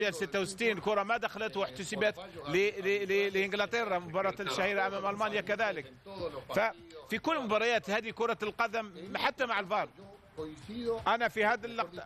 66 كرة ما دخلت واحتسبت لإنجلترا، مباراة الشهيرة أمام ألمانيا كذلك. ففي كل مباريات هذه كرة القدم حتى مع الفار أنا في هذه اللقطة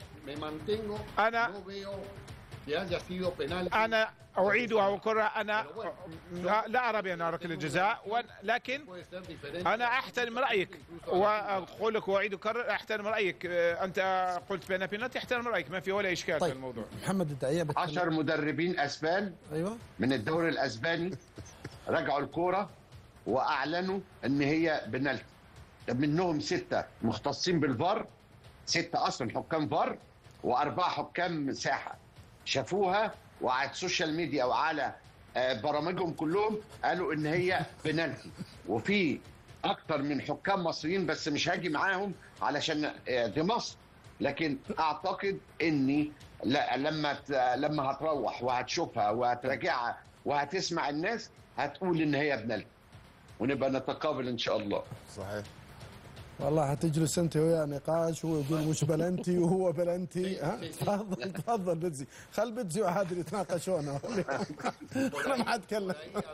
أنا أعيدها وكرة أنا لا أرى بأنها ركلة جزاء، لكن أنا أحترم رأيك وأقول لك وأعيد وأكرر أحترم رأيك. أنت قلت بأنها بينالتي، أحترم رأيك، ما في ولا إشكال في الموضوع. محمد الدعية 10 مدربين أسبان من الدوري الأسباني رجعوا الكورة وأعلنوا أن هي بنالتي، منهم 6 مختصين بالفار، 6 أصلا حكام فار و4 حكام ساحة شافوها وعلى السوشيال ميديا وعلى برامجهم كلهم قالوا ان هي بنالتي. وفي اكتر من حكام مصريين بس مش هاجي معاهم علشان دي مصر، لكن اعتقد اني لما هتروح وهتشوفها وهتراجعها وهتسمع الناس هتقول ان هي بنالتي ونبقى نتقابل ان شاء الله. صحيح والله هتجلس انت وياه نقاش، هو يقول مش بلنتي وهو بلنتي. ها تفضل تفضل بتزي، خل بتزي وعادل يتناقشون. انا ما اتكلم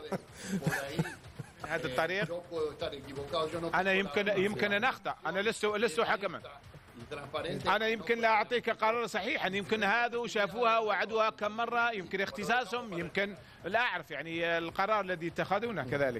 هذا الطريق. انا يمكن نخطأ، انا لست حكما، انا يمكن لا اعطيك قرار صحيحا، يمكن هذا شافوها وعدوها كم مره، يمكن اختصاصهم، يمكن لا اعرف يعني القرار الذي اتخذونه كذلك.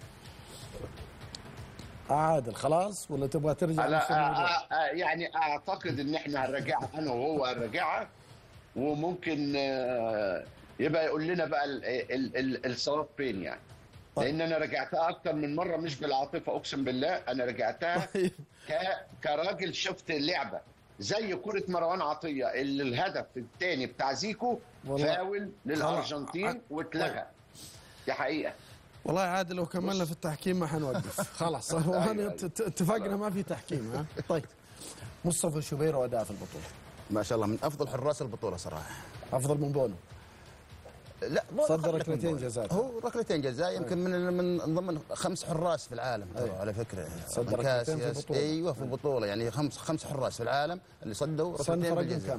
عادل خلاص ولا تبغى ترجع؟ يعني اعتقد ان احنا هنراجعها انا وهو هنراجعها، وممكن يبقى يقول لنا بقى الصواب فين يعني. لان انا رجعتها اكتر من مره مش بالعاطفه، اقسم بالله انا رجعتها كراجل شفت اللعبه، زي كره مروان عطيه اللي الهدف الثاني بتاع زيكو فاول للارجنتين واتلغى. دي حقيقه والله. عادل لو كملنا في التحكيم ما حنوقف خلاص. اتفقنا ما في تحكيم. ها طيب مصطفى شوبير واداء في البطوله ما شاء الله من افضل حراس البطوله صراحه، افضل من بونو. لا صدر ركلتين جزاء، هو ركلتين جزاء يمكن من ضمن 5 حراس في العالم. أيوة. على فكره صدر ركلتين في البطوله. ايوه في البطوله يعني 5 حراس في العالم اللي صدوا ركلتين بالجزاء.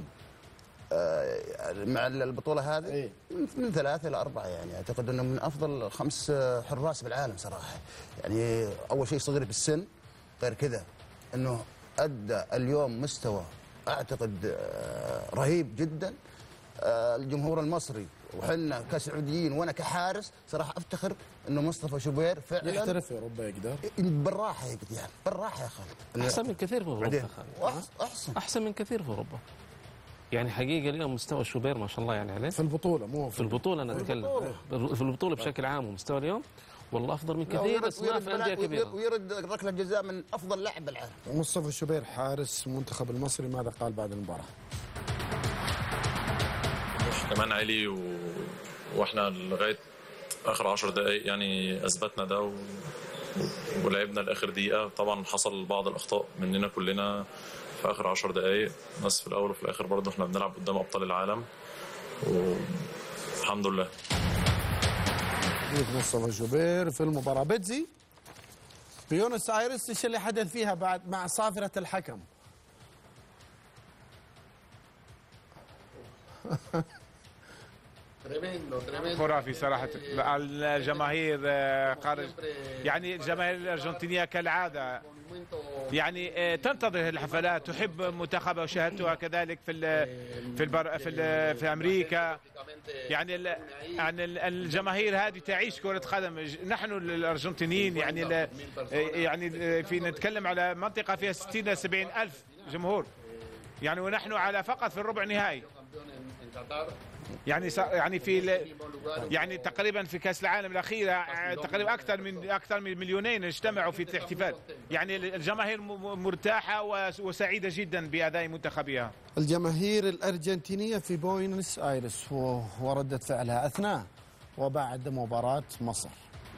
مع البطوله هذه من 3 إلى 4 يعني اعتقد انه من افضل 5 حراس بالعالم صراحه. يعني اول شيء صغير بالسن، غير كذا انه ادى اليوم مستوى اعتقد رهيب جدا. الجمهور المصري وحنا كسعوديين وانا كحارس صراحه افتخر انه مصطفى شوبير فعلا يحترف في اوروبا يقدر بالراحه يا يعني بالراحه يا خالد. احسن من كثير في اوروبا احسن من كثير في اوروبا. يعني حقيقه اليوم مستوى شوبير ما شاء الله يعني عليه في البطوله، مو في البطوله انا اتكلم في البطوله بشكل عام، ومستوى اليوم والله افضل من كثير اصناف انديه كبيره، ويرد ركله جزاء من افضل لاعب بالعالم. مصطفى شوبير حارس المنتخب المصري ماذا قال بعد المباراه؟ كمان علي واحنا لغايه اخر 10 دقائق يعني اثبتنا ده ولعبنا لاخر دقيقه. طبعا حصل بعض الاخطاء مننا كلنا في اخر 10 دقائق، بس في الاول وفي الاخر برضه احنا بنلعب قدام ابطال العالم والحمد لله. مصطفى شوبير في المباراه. بتزي بيونس آيرس ايش اللي حدث فيها بعد مع صافره الحكم؟ خرافي صراحة. الجماهير خارج يعني الجماهير الأرجنتينية كالعادة يعني تنتظر الحفلات، تحب منتخبها وشاهدتها كذلك في أمريكا. يعني الجماهير هذه تعيش كرة قدم. نحن الأرجنتينيين يعني في نتكلم على منطقة فيها 60 إلى 70 ألف جمهور يعني، ونحن على فقط في الربع نهائي يعني تقريبا في كاس العالم الاخيره تقريبا اكثر من 2 مليون اجتمعوا في الاحتفال. يعني الجماهير مرتاحه وسعيده جدا باداء منتخبها. الجماهير الارجنتينيه في بوينس ايرس وردة فعلها اثناء وبعد مباراه مصر.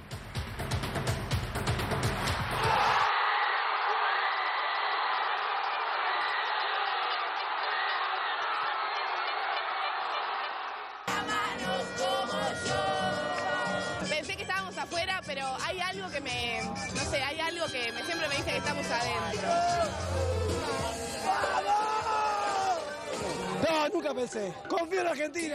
Afuera, pero hay algo que no sé, hay algo que siempre me dice que estamos adentro. No, nunca pensé. Confío en Argentina.